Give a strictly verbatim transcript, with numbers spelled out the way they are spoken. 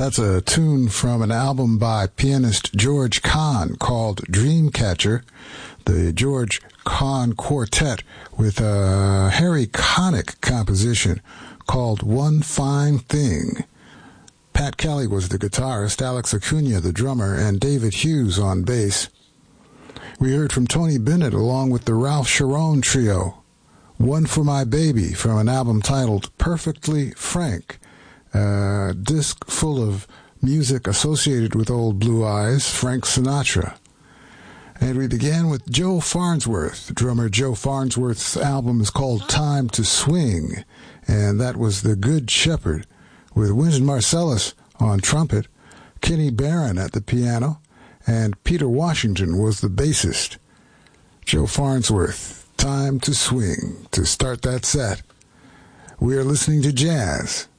That's a tune from an album by pianist George Kahn called Dreamcatcher, the George Kahn Quartet, with a Harry Connick composition called One Fine Thing. Pat Kelly was the guitarist, Alex Acuna the drummer, and David Hughes on bass. We heard from Tony Bennett along with the Ralph Sharon Trio, One for My Baby, from an album titled Perfectly Frank, a disc full of music associated with Old Blue Eyes, Frank Sinatra. And we began with Joe Farnsworth. Drummer Joe Farnsworth's album is called Time to Swing, and that was The Good Shepherd, with Wynton Marsalis on trumpet, Kenny Barron at the piano, and Peter Washington was the bassist. Joe Farnsworth, Time to Swing, to start that set. We are listening to jazz